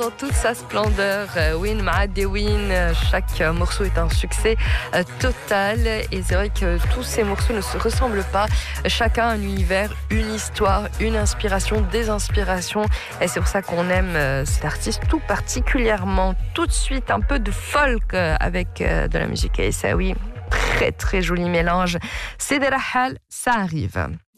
dans toute sa splendeur. Win Maad Win, chaque morceau est un succès total. Et c'est vrai que tous ces morceaux ne se ressemblent pas. Chacun a un univers, une histoire, une inspiration, des inspirations. Et c'est pour ça qu'on aime cet artiste tout particulièrement. Tout de suite, un peu de folk avec de la musique. Et ça, oui, très très joli mélange. C'est de la hal, ça arrive.